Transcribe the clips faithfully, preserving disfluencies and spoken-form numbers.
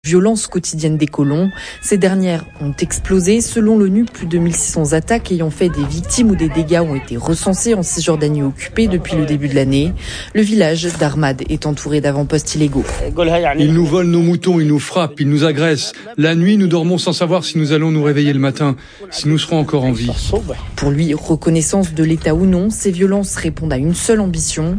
Violences quotidiennes des colons. Ces dernières ont explosé. Selon l'ONU, plus de mille six cents attaques ayant fait des victimes ou des dégâts ont été recensés en Cisjordanie occupée depuis le début de l'année. Le village d'Armad est entouré d'avant-postes illégaux. Ils nous volent nos moutons, ils nous frappent, ils nous agressent. La nuit, nous dormons sans savoir si nous allons nous réveiller le matin, si nous serons encore en vie. Pour lui, reconnaissance de l'État ou non, ces violences répondent à une seule ambition.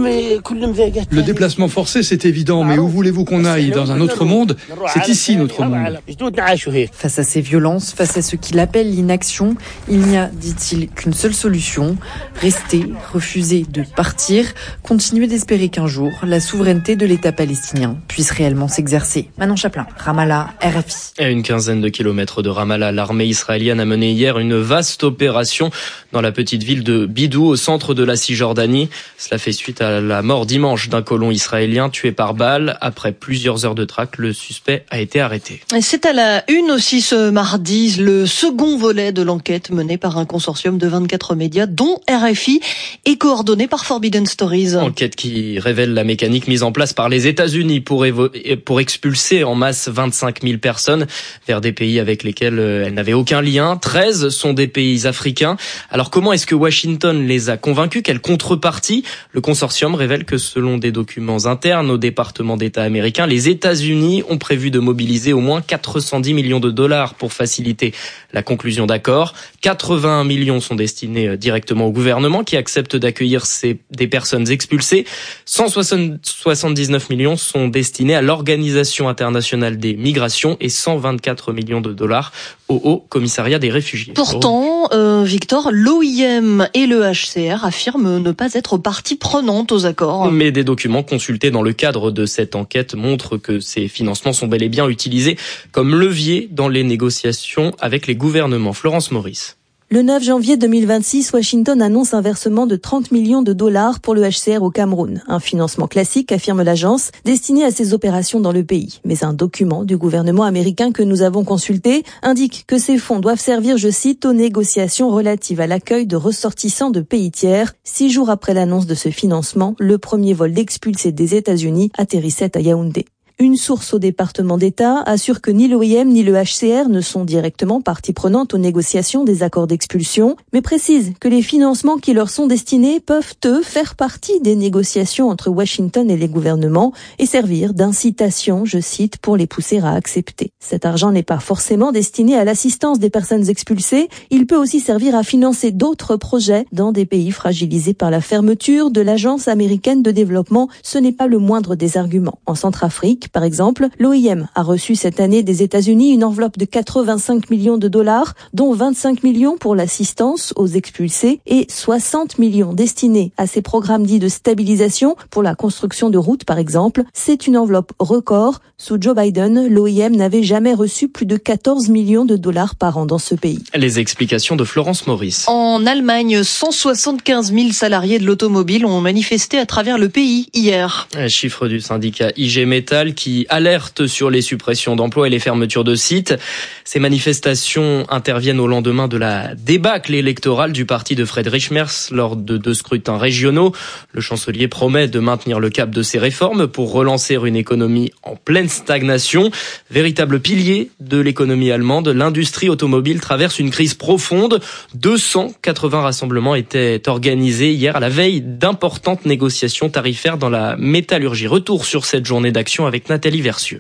Le déplacement forcé, c'est évident, mais où voulez-vous qu'on aille? Dans un autre monde? C'est ici notre monde. Face à ces violences, face à ce qu'il appelle l'inaction, il n'y a, dit-il, qu'une seule solution. Rester, refuser de partir, continuer d'espérer qu'un jour, la souveraineté de l'État palestinien puisse réellement s'exercer. Manon Chaplin, Ramallah, R F I. À une quinzaine de kilomètres de Ramallah, l'armée israélienne a mené hier une vaste opération dans la petite ville de Bidou, au centre de la Cisjordanie. Cela fait suite à la mort dimanche d'un colon israélien tué par balle. Après plusieurs heures de traque, le suspect a été arrêté. C'est à la une aussi ce mardi, le second volet de l'enquête menée par un consortium de vingt-quatre médias, dont R F I, et coordonné par Forbidden Stories. Enquête qui révèle la mécanique mise en place par les États-Unis pour, évo- pour expulser en masse vingt-cinq mille personnes vers des pays avec lesquels elles n'avaient aucun lien. treize sont des pays africains. Alors comment est-ce que Washington les a convaincus? Quelle contrepartie? Le consortium révèle que selon des documents internes au département d'État américain, les États-Unis ont prévu de mobiliser au moins quatre cent dix millions de dollars pour faciliter la conclusion d'accords. quatre-vingt-un millions sont destinés directement au gouvernement qui accepte d'accueillir ces, des personnes expulsées. cent soixante-dix-neuf millions sont destinés à l'Organisation internationale des migrations et cent vingt-quatre millions de dollars au Haut Commissariat des réfugiés. Pourtant, euh, Victor, l'O I M et le H C R affirment ne pas être partie prenante aux accords. Mais des documents consultés dans le cadre de cette enquête montrent que ces financements sont bel et bien utilisés comme levier dans les négociations avec les gouvernements. Florence Maurice. Le neuf janvier deux mille vingt-six, Washington annonce un versement de trente millions de dollars pour le H C R au Cameroun. Un financement classique, affirme l'agence, destiné à ces opérations dans le pays. Mais un document du gouvernement américain que nous avons consulté indique que ces fonds doivent servir, je cite, aux négociations relatives à l'accueil de ressortissants de pays tiers. Six jours après l'annonce de ce financement, le premier vol d'expulsés des États-Unis atterrissait à Yaoundé. Une source au département d'État assure que ni l'O I M ni le H C R ne sont directement partie prenante aux négociations des accords d'expulsion, mais précise que les financements qui leur sont destinés peuvent, eux, faire partie des négociations entre Washington et les gouvernements et servir d'incitation, je cite, pour les pousser à accepter. Cet argent n'est pas forcément destiné à l'assistance des personnes expulsées, il peut aussi servir à financer d'autres projets dans des pays fragilisés par la fermeture de l'Agence américaine de développement. Ce n'est pas le moindre des arguments. En Centrafrique, par exemple, l'O I M a reçu cette année des États-Unis une enveloppe de quatre-vingt-cinq millions de dollars, dont vingt-cinq millions pour l'assistance aux expulsés et soixante millions destinés à ces programmes dits de stabilisation pour la construction de routes, par exemple. C'est une enveloppe record. Sous Joe Biden, l'O I M n'avait jamais reçu plus de quatorze millions de dollars par an dans ce pays. Les explications de Florence Maurice. En Allemagne, cent soixante-quinze mille salariés de l'automobile ont manifesté à travers le pays hier. Un chiffre du syndicat I G Metall qui alerte sur les suppressions d'emplois et les fermetures de sites. Ces manifestations interviennent au lendemain de la débâcle électorale du parti de Friedrich Merz lors de deux scrutins régionaux. Le chancelier promet de maintenir le cap de ses réformes pour relancer une économie en pleine stagnation. Véritable pilier de l'économie allemande, l'industrie automobile traverse une crise profonde. deux cent quatre-vingts rassemblements étaient organisés hier à la veille d'importantes négociations tarifaires dans la métallurgie. Retour sur cette journée d'action avec Nathalie Versieux.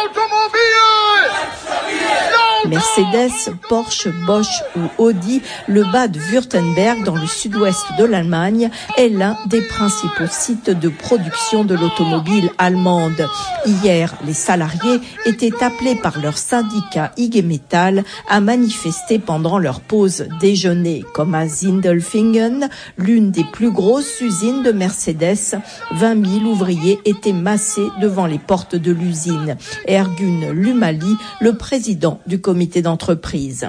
Mercedes, Porsche, Bosch ou Audi, le Bade-Württemberg dans le sud-ouest de l'Allemagne est l'un des principaux sites de production de l'automobile allemande. Hier, les salariés étaient appelés par leur syndicat I G Metall à manifester pendant leur pause déjeuner, comme à Sindelfingen, l'une des plus grosses usines de Mercedes. vingt mille ouvriers étaient massés devant les portes de l'usine. Ergun Lumali, le président du comité d'entreprise.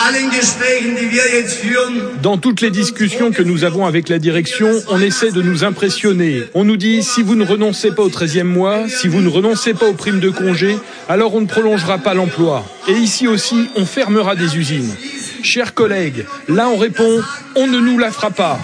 Dans toutes les discussions que nous avons avec la direction, on essaie de nous impressionner. On nous dit, si vous ne renoncez pas au treizième mois, si vous ne renoncez pas aux primes de congé, alors on ne prolongera pas l'emploi. Et ici aussi, on fermera des usines. Chers collègues, là on répond, on ne nous la fera pas.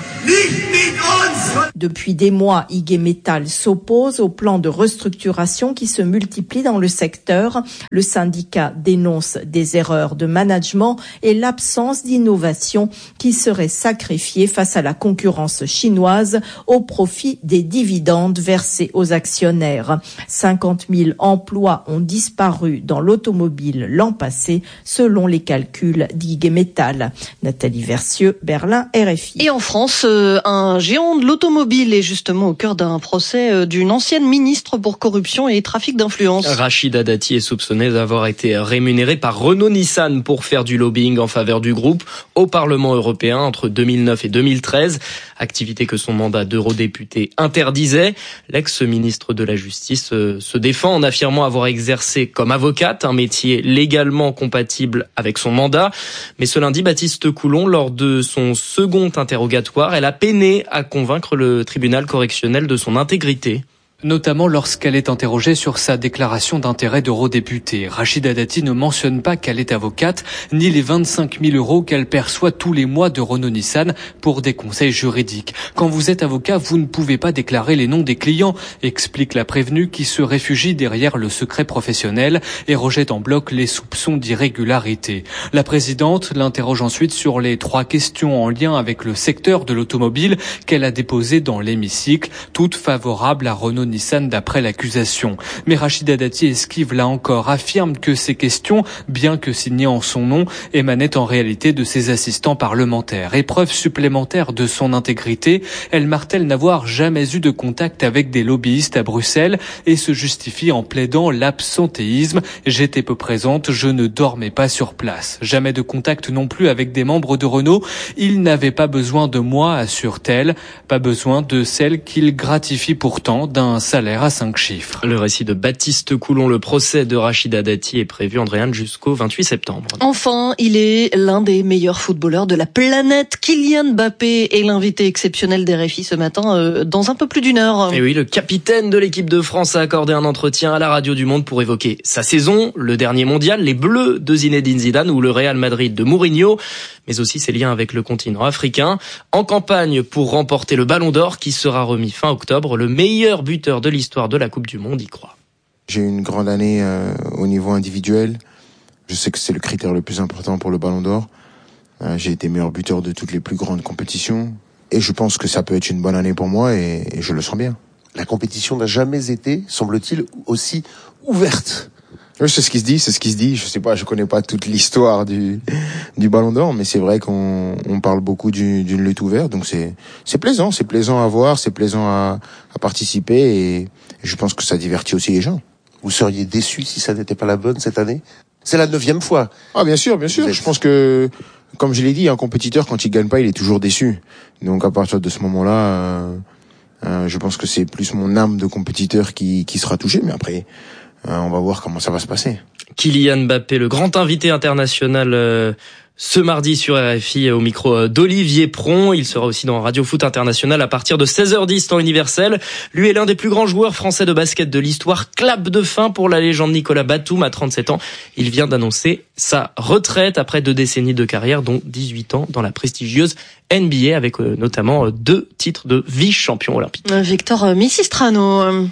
Depuis des mois, I G Metall s'oppose au plan de restructuration qui se multiplie dans le secteur. Le syndicat dénonce des erreurs de management et l'absence d'innovation qui serait sacrifiée face à la concurrence chinoise au profit des dividendes versés aux actionnaires. cinquante mille emplois ont disparu dans l'automobile l'an passé, selon les calculs d'I G Metall. Nathalie Versieux, Berlin, R F I. Et en France, euh, un géant de l'automobile est justement au cœur d'un procès d'une ancienne ministre pour corruption et trafic d'influence. Rachida Dati est soupçonnée d'avoir été rémunérée par Renault-Nissan pour faire du lobbying en faveur du groupe au Parlement européen entre deux mille neuf et deux mille treize, activité que son mandat d'eurodéputé interdisait. L'ex-ministre de la Justice se défend en affirmant avoir exercé comme avocate un métier légalement compatible avec son mandat. Mais ce lundi, Baptiste Coulon, lors de son second interrogatoire, elle a peiné à convaincre le tribunal correctionnel de son intégrité. Notamment lorsqu'elle est interrogée sur sa déclaration d'intérêt d'eurodéputée. Rachida Dati ne mentionne pas qu'elle est avocate, ni les vingt-cinq mille euros qu'elle perçoit tous les mois de Renault-Nissan pour des conseils juridiques. Quand vous êtes avocat, vous ne pouvez pas déclarer les noms des clients, explique la prévenue qui se réfugie derrière le secret professionnel et rejette en bloc les soupçons d'irrégularité. La présidente l'interroge ensuite sur les trois questions en lien avec le secteur de l'automobile qu'elle a déposées dans l'hémicycle, toutes favorables à Renault Nissan d'après l'accusation. Mais Rachida Dati esquive là encore, affirme que ces questions, bien que signées en son nom, émanaient en réalité de ses assistants parlementaires. Épreuve supplémentaire de son intégrité, elle martèle n'avoir jamais eu de contact avec des lobbyistes à Bruxelles et se justifie en plaidant l'absentéisme. J'étais peu présente, je ne dormais pas sur place. Jamais de contact non plus avec des membres de Renault. Il n'avait pas besoin de moi, assure-t-elle. Pas besoin de celle qu'il gratifie pourtant d'un salaire à cinq chiffres. Le récit de Baptiste Coulon, le procès de Rachida Dati est prévu, Andréane, jusqu'au vingt-huit septembre. Enfin, il est l'un des meilleurs footballeurs de la planète. Kylian Mbappé est l'invité exceptionnel d'R F I ce matin, euh, dans un peu plus d'une heure. Et oui, le capitaine de l'équipe de France a accordé un entretien à la Radio du Monde pour évoquer sa saison, le dernier mondial, les Bleus de Zinedine Zidane ou le Real Madrid de Mourinho, mais aussi ses liens avec le continent africain. En campagne pour remporter le Ballon d'Or qui sera remis fin octobre, le meilleur buteur de l'histoire de la Coupe du Monde y croit. J'ai eu une grande année euh, au niveau individuel. Je sais que c'est le critère le plus important pour le Ballon d'Or. Euh, j'ai été meilleur buteur de toutes les plus grandes compétitions. Et je pense que ça peut être une bonne année pour moi et, et je le sens bien. La compétition n'a jamais été, semble-t-il, aussi ouverte. Oui, c'est ce qui se dit, c'est ce qui se dit. Je sais pas, je connais pas toute l'histoire du du Ballon d'Or, mais c'est vrai qu'on on parle beaucoup du, d'une lutte ouverte, donc c'est c'est plaisant, c'est plaisant à voir, c'est plaisant à, à participer et je pense que ça divertit aussi les gens. Vous seriez déçu si ça n'était pas la bonne cette année ? C'est la neuvième fois. Ah bien sûr, bien sûr. Êtes... Je pense que, comme je l'ai dit, un compétiteur quand il gagne pas, il est toujours déçu. Donc à partir de ce moment-là, euh, euh, je pense que c'est plus mon âme de compétiteur qui qui sera touchée, mais après. Euh, on va voir comment ça va se passer. Kylian Mbappé, le grand invité international euh, ce mardi sur R F I au micro d'Olivier Pron. Il sera aussi dans Radio Foot International à partir de seize heures dix temps universel. Lui est l'un des plus grands joueurs français de basket de l'histoire. Clap de fin pour la légende Nicolas Batum à trente-sept ans. Il vient d'annoncer sa retraite après deux décennies de carrière, dont dix-huit ans dans la prestigieuse N B A avec euh, notamment euh, deux titres de vice-champion olympique. Victor Misistrano.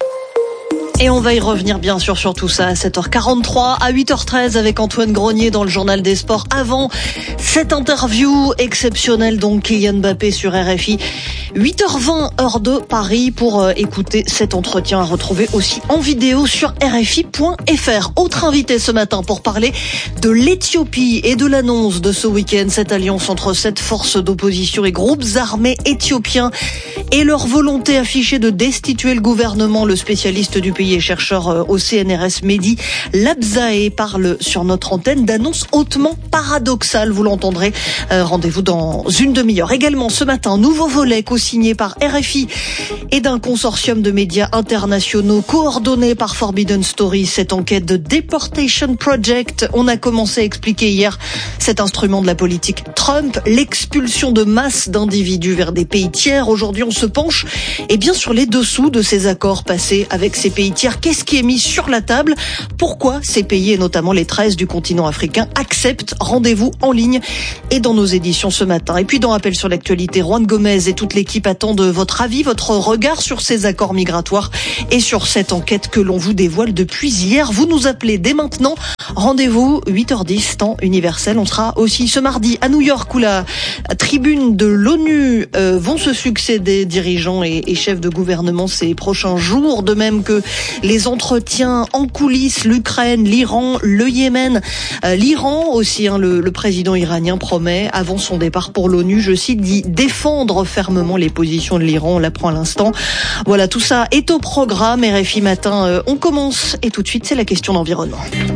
Et on va y revenir bien sûr sur tout ça à sept heures quarante-trois, à huit heures treize avec Antoine Grenier dans le Journal des Sports. Avant cette interview exceptionnelle, donc Kylian Mbappé sur R F I. huit heures vingt, heure de Paris, pour euh, écouter cet entretien à retrouver aussi en vidéo sur R F I point F R. Autre invité ce matin pour parler de l'Éthiopie et de l'annonce de ce week-end, cette alliance entre sept forces d'opposition et groupes armés éthiopiens et leur volonté affichée de destituer le gouvernement. Le spécialiste du pays et chercheur au C N R S, Mehdi Labzae, parle sur notre antenne d'annonces hautement paradoxales. Vous l'entendrez. Euh, rendez-vous dans une demi-heure. Également ce matin, nouveau volet co-signé par R F I et d'un consortium de médias internationaux coordonné par Forbidden Stories. Cette enquête de Deportation Project. On a commencé à expliquer hier cet instrument de la politique Trump, l'expulsion de masse d'individus vers des pays tiers. Aujourd'hui, on se penche eh bien sur les dessous de ces accords passés avec ces pays tiers routière. Qu'est-ce qui est mis sur la table? Pourquoi ces pays, et notamment les treize du continent africain, acceptent? Rendez-vous en ligne et dans nos éditions ce matin. Et puis dans Appel sur l'actualité, Juan Gomez et toute l'équipe attendent votre avis, votre regard sur ces accords migratoires et sur cette enquête que l'on vous dévoile depuis hier. Vous nous appelez dès maintenant. Rendez-vous huit heures dix, temps universel. On sera aussi ce mardi à New York où la tribune de l'ONU euh, vont se succéder, dirigeants et, et chefs de gouvernement ces prochains jours, de même que les entretiens en coulisses, l'Ukraine, l'Iran, le Yémen, euh, l'Iran aussi, hein, le, le président iranien promet avant son départ pour l'ONU, je cite, d'y défendre fermement les positions de l'Iran, on l'apprend à l'instant. Voilà, tout ça est au programme. R F I Matin, euh, on commence et tout de suite c'est la question d'environnement.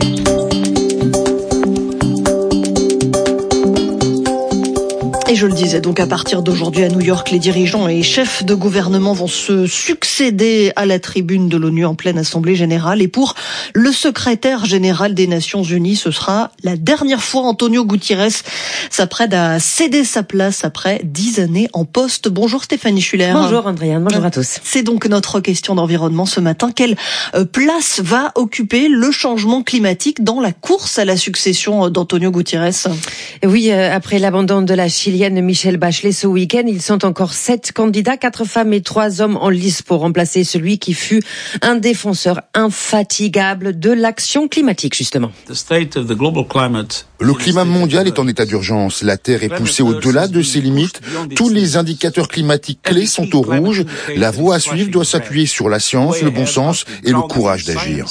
Et je le disais, donc à partir d'aujourd'hui à New York, les dirigeants et chefs de gouvernement vont se succéder à la tribune de l'ONU en pleine assemblée générale. Et pour le secrétaire général des Nations Unies, ce sera la dernière fois. Antonio Guterres s'apprête à céder sa place après dix années en poste. Bonjour Stéphanie Schuller. Bonjour Andréane, bonjour à tous. C'est donc notre question d'environnement ce matin. Quelle place va occuper le changement climatique dans la course à la succession d'Antonio Guterres? Oui, après l'abandon de la Chilienne Michelle Bachelet ce week-end, ils sont encore sept candidats, quatre femmes et trois hommes en lice pour remplacer celui qui fut un défenseur infatigable de l'action climatique, justement. Le climat mondial est en état d'urgence. La Terre est poussée au-delà de ses limites. Tous les indicateurs climatiques clés sont au rouge. La voie à suivre doit s'appuyer sur la science, le bon sens et le courage d'agir.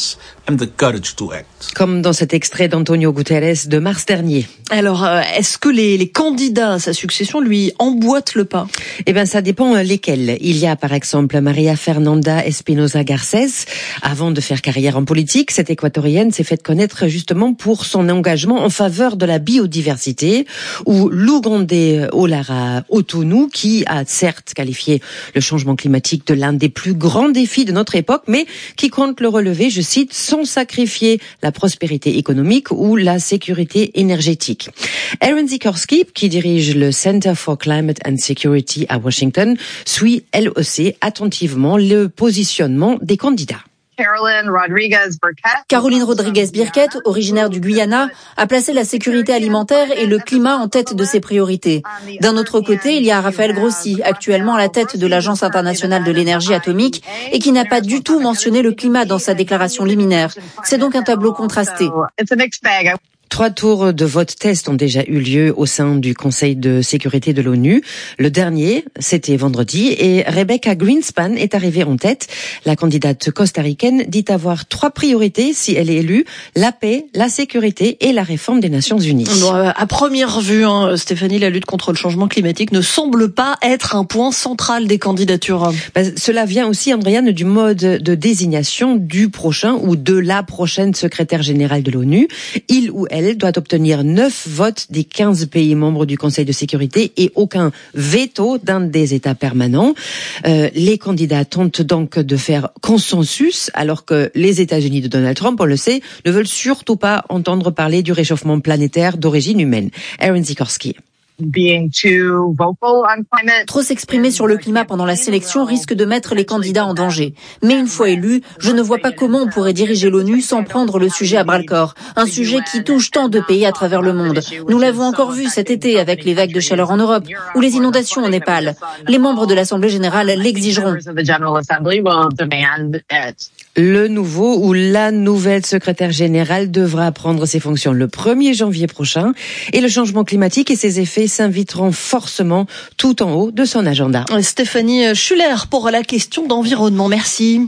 Comme dans cet extrait d'Antonio Guterres de mars dernier. Alors, est-ce que les, les candidats à sa succession lui emboîtent le pas? Eh bien, ça dépend lesquels. Il y a par exemple Maria Fernanda Espinosa Garcés. Avant de faire carrière en politique, cette équatorienne s'est faite connaître justement pour son engagement en faveur de la biodiversité. Ou Lugandé Olara Otonu, qui a certes qualifié le changement climatique de l'un des plus grands défis de notre époque, mais qui compte le relever, je cite, sans sacrifier la prospérité économique ou la sécurité énergétique. Erin Zikorsky, qui dirige le Center for Climate and Security à Washington, suit elle aussi attentivement le positionnement des candidats. Caroline Rodriguez-Birkett, originaire du Guyana, a placé la sécurité alimentaire et le climat en tête de ses priorités. D'un autre côté, il y a Raphaël Grossi, actuellement à la tête de l'Agence internationale de l'énergie atomique et qui n'a pas du tout mentionné le climat dans sa déclaration liminaire. C'est donc un tableau contrasté. Trois tours de vote test ont déjà eu lieu au sein du Conseil de sécurité de l'ONU. Le dernier, c'était vendredi, et Rebecca Greenspan est arrivée en tête. La candidate costaricaine dit avoir trois priorités si elle est élue: la paix, la sécurité et la réforme des Nations Unies. Bon, à première vue, hein, Stéphanie, la lutte contre le changement climatique ne semble pas être un point central des candidatures. Ben, cela vient aussi, Andréane, du mode de désignation du prochain ou de la prochaine secrétaire générale de l'ONU. Il ou elle doit obtenir neuf votes des quinze pays membres du Conseil de sécurité et aucun veto d'un des États permanents. Euh, les candidats tentent donc de faire consensus, alors que les États-Unis de Donald Trump, on le sait, ne veulent surtout pas entendre parler du réchauffement planétaire d'origine humaine. Erin Zikorsky. Trop s'exprimer sur le climat pendant la sélection risque de mettre les candidats en danger. Mais une fois élu, je ne vois pas comment on pourrait diriger l'ONU sans prendre le sujet à bras-le-corps. Un sujet qui touche tant de pays à travers le monde. Nous l'avons encore vu cet été avec les vagues de chaleur en Europe ou les inondations au Népal. Les membres de l'Assemblée générale l'exigeront. Le nouveau ou la nouvelle secrétaire générale devra prendre ses fonctions le premier janvier prochain et le changement climatique et ses effets s'inviteront forcément tout en haut de son agenda. Stéphanie Schuller pour la question d'environnement. Merci.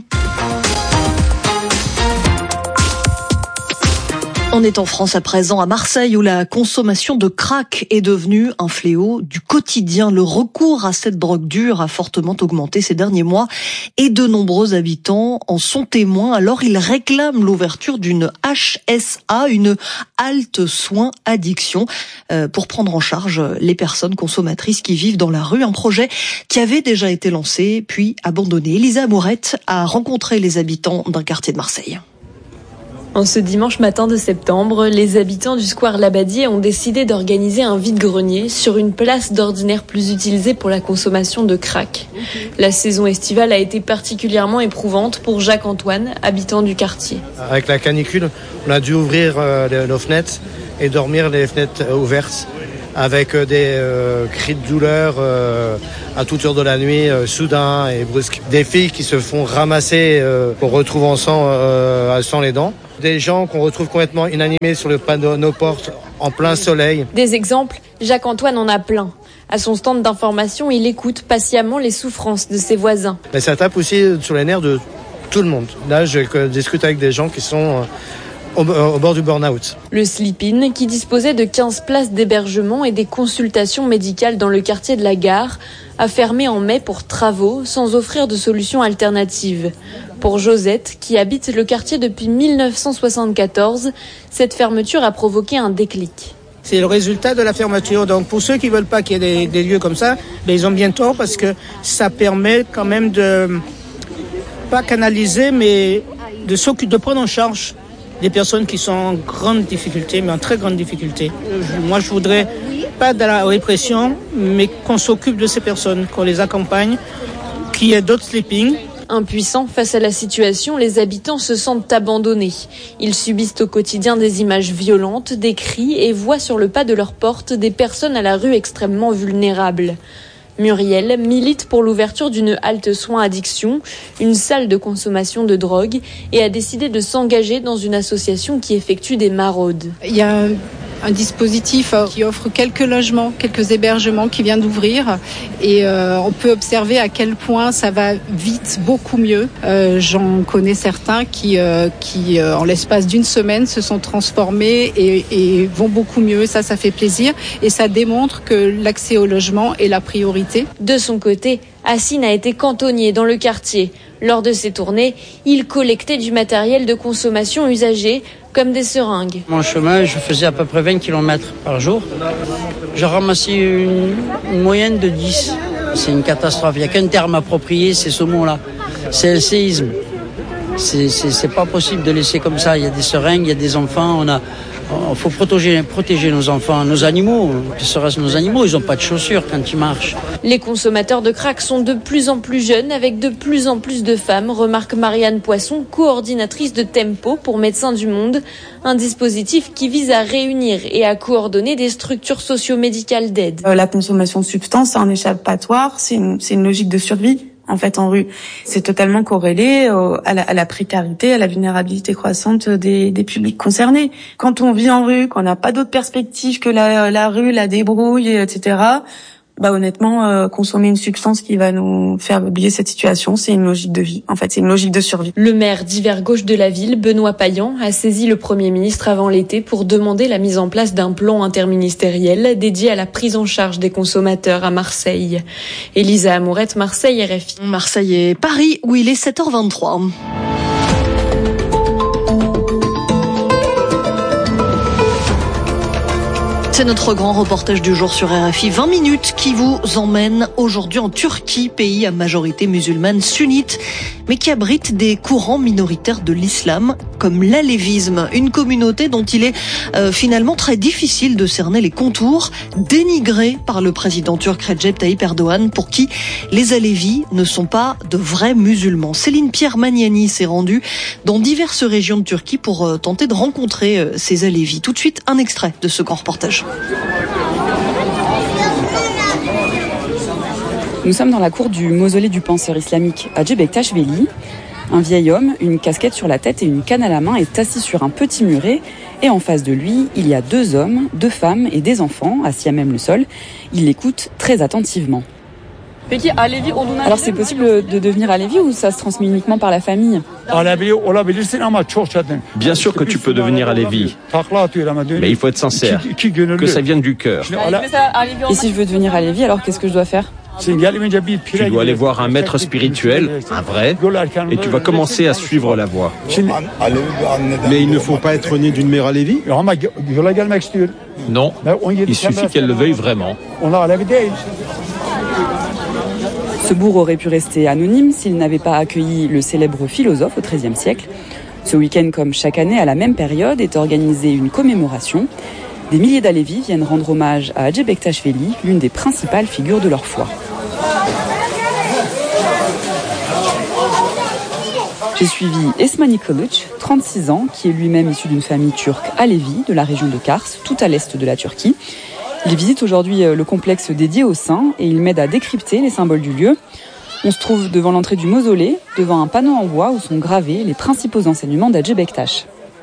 On est en France à présent, à Marseille, où la consommation de crack est devenue un fléau du quotidien. Le recours à cette drogue dure a fortement augmenté ces derniers mois et de nombreux habitants en sont témoins. Alors ils réclament l'ouverture d'une H S A, une halte soins addiction, euh, pour prendre en charge les personnes consommatrices qui vivent dans la rue. Un projet qui avait déjà été lancé puis abandonné. Elisa Amourette a rencontré les habitants d'un quartier de Marseille. En ce dimanche matin de septembre, les habitants du square Labadier ont décidé d'organiser un vide-grenier sur une place d'ordinaire plus utilisée pour la consommation de crack. La saison estivale a été particulièrement éprouvante pour Jacques-Antoine, habitant du quartier. Avec la canicule, on a dû ouvrir euh, nos fenêtres et dormir les fenêtres ouvertes, avec des euh, cris de douleur euh, à toute heure de la nuit, euh, soudain et brusque. Des filles qui se font ramasser, euh, qu'on retrouve en sang, euh, sans les dents. Des gens qu'on retrouve complètement inanimés sur le pas de nos portes, en plein soleil. Des exemples, Jacques-Antoine en a plein. À son stand d'information, il écoute patiemment les souffrances de ses voisins. Mais ça tape aussi sur les nerfs de tout le monde. Là, je discute avec des gens qui sont au, au bord du burn-out. Le Sleep-In, qui disposait de quinze places d'hébergement et des consultations médicales dans le quartier de la Gare, a fermé en mai pour travaux, sans offrir de solution alternative. Pour Josette, qui habite le quartier depuis mille neuf cent soixante-quatorze, cette fermeture a provoqué un déclic. C'est le résultat de la fermeture. Donc pour ceux qui veulent pas qu'il y ait des, des lieux comme ça, ben ils ont bien tort parce que ça permet quand même de, pas canaliser, mais de s'occuper, de prendre en charge des personnes qui sont en grande difficulté, mais en très grande difficulté. Moi, je voudrais pas de la répression, mais qu'on s'occupe de ces personnes, qu'on les accompagne, qu'il y ait d'autres sleeping. Impuissants face à la situation, les habitants se sentent abandonnés. Ils subissent au quotidien des images violentes, des cris et voient sur le pas de leur porte des personnes à la rue extrêmement vulnérables. Muriel milite pour l'ouverture d'une halte soins addiction, une salle de consommation de drogue, et a décidé de s'engager dans une association qui effectue des maraudes. Il y a un dispositif qui offre quelques logements, quelques hébergements qui vient d'ouvrir et euh, on peut observer à quel point ça va vite, beaucoup mieux. Euh, j'en connais certains qui, euh, qui euh, en l'espace d'une semaine, se sont transformés et, et vont beaucoup mieux. Ça, ça fait plaisir et ça démontre que l'accès au logement est la priorité. De son côté, Hassine a été cantonnier dans le quartier. Lors de ses tournées, il collectait du matériel de consommation usagé, comme des seringues. Mon chemin, je faisais à peu près vingt kilomètres par jour. Je ramassais une, une moyenne de dix. C'est une catastrophe. Il n'y a qu'un terme approprié, c'est ce mot-là. C'est le séisme. C'est, c'est, c'est pas possible de laisser comme ça. Il y a des seringues, il y a des enfants. On a, il faut protéger, protéger nos enfants, nos animaux. Que serait-ce nos animaux? Ils n'ont pas de chaussures quand ils marchent. Les consommateurs de crack sont de plus en plus jeunes, avec de plus en plus de femmes, remarque Marianne Poisson, coordinatrice de Tempo pour Médecins du Monde, un dispositif qui vise à réunir et à coordonner des structures socio-médicales d'aide. Euh, la consommation de substances, c'est un échappatoire, c'est une, c'est une logique de survie. En fait, en rue, c'est totalement corrélé au, à, la, à la précarité, à la vulnérabilité croissante des, des publics concernés. Quand on vit en rue, qu'on n'a pas d'autre perspective que la, la rue, la débrouille, et cetera, bah honnêtement, euh, consommer une substance qui va nous faire oublier cette situation, c'est une logique de vie. En fait, c'est une logique de survie. Le maire d'hiver gauche de la ville, Benoît Payan, a saisi le Premier ministre avant l'été pour demander la mise en place d'un plan interministériel dédié à la prise en charge des consommateurs à Marseille. Elisa Amourette, Marseille, R F I. Marseille et Paris, où il est sept heures vingt-trois. C'est notre grand reportage du jour sur R F I vingt minutes qui vous emmène aujourd'hui en Turquie, pays à majorité musulmane sunnite, mais qui abrite des courants minoritaires de l'islam, comme l'alévisme, une communauté dont il est euh, finalement très difficile de cerner les contours, dénigrée par le président turc Recep Tayyip Erdogan, pour qui les alévis ne sont pas de vrais musulmans. Céline Pierre Magnani s'est rendue dans diverses régions de Turquie pour euh, tenter de rencontrer euh, ces alévis. Tout de suite, un extrait de ce grand reportage. Nous sommes dans la cour du mausolée du penseur islamique Hacı Bektaşveli. Un vieil homme, une casquette sur la tête et une canne à la main, est assis sur un petit muret. Et en face de lui, il y a deux hommes, deux femmes et des enfants, assis à même le sol. Il l'écoute très attentivement. Alors c'est possible de devenir alévi ou ça se transmet uniquement par la famille? Bien sûr que tu peux devenir alévi, mais il faut être sincère, que ça vienne du cœur. Et si je veux devenir alévi, alors qu'est-ce que je dois faire? Tu dois aller voir un maître spirituel, un vrai, et tu vas commencer à suivre la voie. Mais il ne faut pas être né d'une mère alévi? Non, il suffit qu'elle le veuille vraiment. Ce bourg aurait pu rester anonyme s'il n'avait pas accueilli le célèbre philosophe au treizième siècle. Ce week-end, comme chaque année à la même période, est organisée une commémoration. Des milliers d'Alévis viennent rendre hommage à Hacı Bektaş-Veli, l'une des principales figures de leur foi. J'ai suivi Esmani Kılıç, trente-six ans, qui est lui-même issu d'une famille turque alévi de la région de Kars, tout à l'est de la Turquie. Il visite aujourd'hui le complexe dédié aux saints et il m'aide à décrypter les symboles du lieu. On se trouve devant l'entrée du mausolée, devant un panneau en bois où sont gravés les principaux enseignements d'Hacı Bektaş.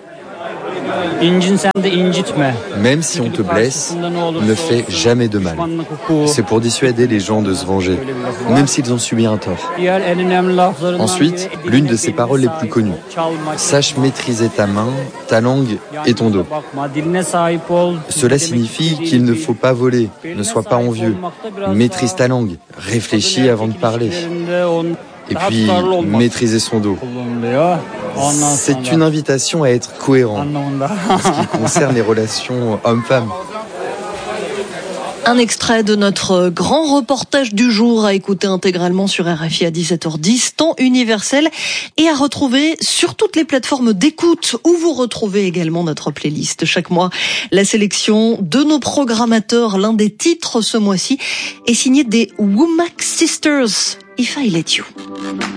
Même si on te blesse, ne fais jamais de mal. C'est pour dissuader les gens de se venger, même s'ils ont subi un tort. Ensuite, l'une de ses paroles les plus connues. Sache maîtriser ta main, ta langue et ton dos. Cela signifie qu'il ne faut pas voler, ne sois pas envieux. Maîtrise ta langue, réfléchis avant de parler. Et puis, maîtriser son dos. C'est une invitation à être cohérent en ce qui concerne les relations hommes-femmes. Un extrait de notre grand reportage du jour à écouter intégralement sur R F I à dix-sept heures dix, temps universel, et à retrouver sur toutes les plateformes d'écoute où vous retrouvez également notre playlist. Chaque mois, la sélection de nos programmateurs, l'un des titres ce mois-ci est signé des Womack Sisters, If I Let You.